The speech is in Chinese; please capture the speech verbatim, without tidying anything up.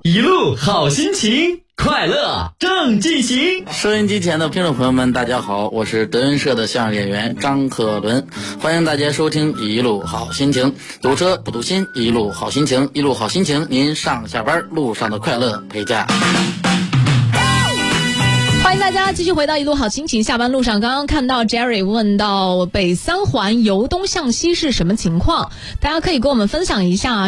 一路好心情，快乐正进行。 收音机前的听众朋友们，大家好，我是德云社的相声演员张克伦，欢迎大家收听一路好心情。堵车不堵心，一路好心情，一路好心情，您上下班路上的快乐陪驾。 欢迎大家继续回到一路好心情。下班路上，刚刚看到 Jerry 问到北三环由东向西是什么情况，大家可以跟我们分享一下。